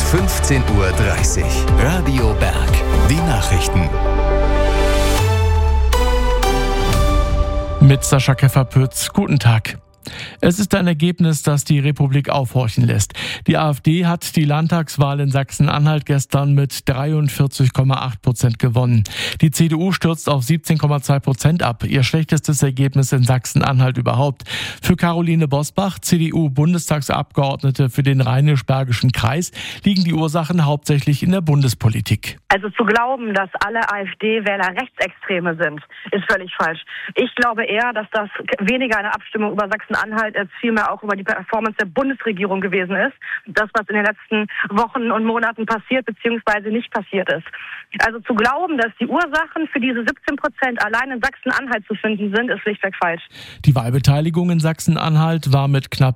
15:30 Uhr. Radio Berg. Die Nachrichten. Mit Sascha Keffer-Pütz. Guten Tag. Es ist ein Ergebnis, das die Republik aufhorchen lässt. Die AfD hat die Landtagswahl in Sachsen-Anhalt gestern mit 43,8% gewonnen. Die CDU stürzt auf 17,2% ab, ihr schlechtestes Ergebnis in Sachsen-Anhalt überhaupt. Für Caroline Bosbach, CDU-Bundestagsabgeordnete für den Rheinisch-Bergischen Kreis, liegen die Ursachen hauptsächlich in der Bundespolitik. Also zu glauben, dass alle AfD-Wähler Rechtsextreme sind, ist völlig falsch. Ich glaube eher, dass das weniger eine Abstimmung über Sachsen-Anhalt als vielmehr auch über die Performance der Bundesregierung gewesen ist. Das, was in den letzten Wochen und Monaten passiert bzw. nicht passiert ist. Also zu glauben, dass die Ursachen für diese 17% allein in Sachsen-Anhalt zu finden sind, ist schlichtweg falsch. Die Wahlbeteiligung in Sachsen-Anhalt war mit knapp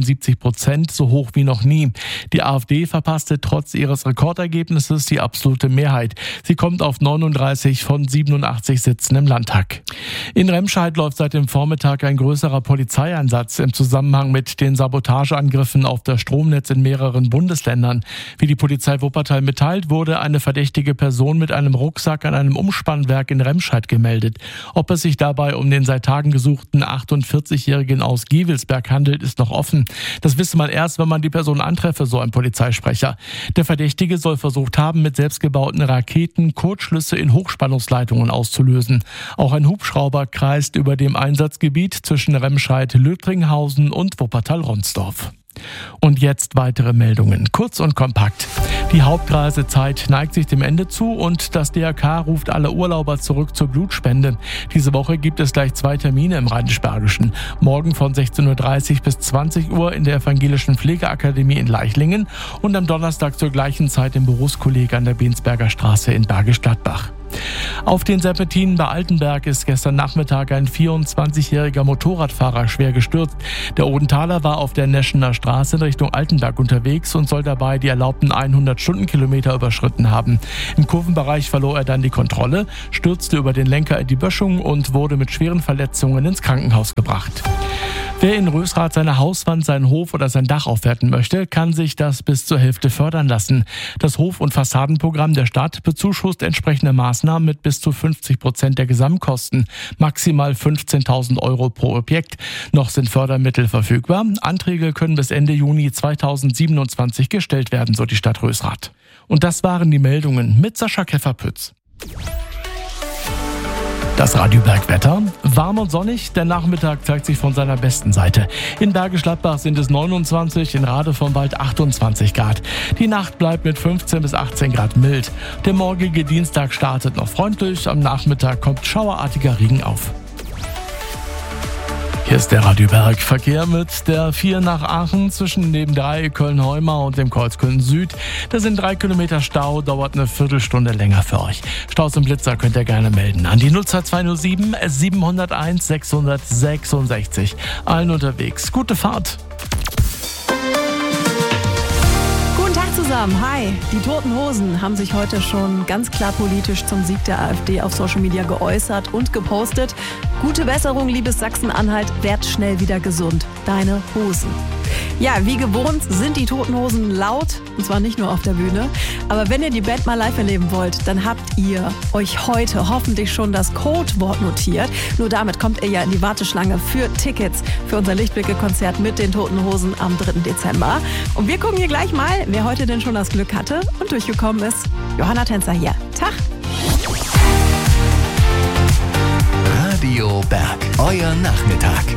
78% so hoch wie noch nie. Die AfD verpasste trotz ihres Rekordergebnisses die absolute Mehrheit. Sie kommt auf 39 von 87 Sitzen im Landtag. In Remscheid läuft seit dem Vormittag ein größerer Polizeieinsatz im Zusammenhang mit den Sabotageangriffen auf das Stromnetz in mehreren Bundesländern. Wie die Polizei Wuppertal mitteilt, wurde eine verdächtige Person mit einem Rucksack an einem Umspannwerk in Remscheid gemeldet. Ob es sich dabei um den seit Tagen gesuchten 48-Jährigen aus Gevelsberg handelt, ist noch offen. Das wisse man erst, wenn man die Person antreffe, so ein Polizeisprecher. Der Verdächtige soll versucht haben, mit selbstgebauten Raketen Kurzschlüsse in Hochspannungsleitungen auszulösen. Auch ein Hubschrauber kreist über dem Einsatzgebiet zwischen Remscheid-Lüttringhausen und Wuppertal-Ronsdorf. Und jetzt weitere Meldungen, kurz und kompakt. Die Hauptreisezeit neigt sich dem Ende zu und das DRK ruft alle Urlauber zurück zur Blutspende. Diese Woche gibt es gleich 2 Termine im Rheinisch-Bergischen. Morgen von 16:30 bis 20 Uhr in der Evangelischen Pflegeakademie in Leichlingen und am Donnerstag zur gleichen Zeit im Berufskolleg an der Bensberger Straße in Bergisch Gladbach. Auf den Serpentinen bei Altenberg ist gestern Nachmittag ein 24-jähriger Motorradfahrer schwer gestürzt. Der Odenthaler war auf der Neschener Straße in Richtung Altenberg unterwegs und soll dabei die erlaubten 100 Stundenkilometer überschritten haben. Im Kurvenbereich verlor er dann die Kontrolle, stürzte über den Lenker in die Böschung und wurde mit schweren Verletzungen ins Krankenhaus gebracht. Wer in Rösrath seine Hauswand, seinen Hof oder sein Dach aufwerten möchte, kann sich das bis zur Hälfte fördern lassen. Das Hof- und Fassadenprogramm der Stadt bezuschusst entsprechende Maßnahmen mit bis zu 50% der Gesamtkosten, maximal 15.000 € pro Objekt. Noch sind Fördermittel verfügbar. Anträge können bis Ende Juni 2027 gestellt werden, so die Stadt Rösrath. Und das waren die Meldungen mit Sascha Keffer-Pütz. Das Radio Berg Wetter. Warm und sonnig, der Nachmittag zeigt sich von seiner besten Seite. In Bergisch Gladbach sind es 29, in Rade vom Wald 28 Grad. Die Nacht bleibt mit 15 bis 18 Grad mild. Der morgige Dienstag startet noch freundlich, am Nachmittag kommt schauerartiger Regen auf. Hier ist der Radio Berg. Verkehr mit der 4 nach Aachen zwischen dem Dreieck Köln-Heumau und dem Kreuz Köln-Süd. Da sind 3 Kilometer Stau, dauert eine Viertelstunde länger für euch. Staus und Blitzer könnt ihr gerne melden an die 02207 701 666. Allen unterwegs. Gute Fahrt. Zusammen. Hi, die Toten Hosen haben sich heute schon ganz klar politisch zum Sieg der AfD auf Social Media geäußert und gepostet. Gute Besserung, liebes Sachsen-Anhalt, werd schnell wieder gesund. Deine Hosen. Ja, wie gewohnt sind die Toten Hosen laut, und zwar nicht nur auf der Bühne. Aber wenn ihr die Band mal live erleben wollt, dann habt ihr euch heute hoffentlich schon das Codewort notiert. Nur damit kommt ihr ja in die Warteschlange für Tickets für unser Lichtblicke-Konzert mit den Toten Hosen am 3. Dezember. Und wir gucken hier gleich mal, wer heute denn schon das Glück hatte und durchgekommen ist. Johanna Tänzer hier. Tag! Radio Berg, euer Nachmittag.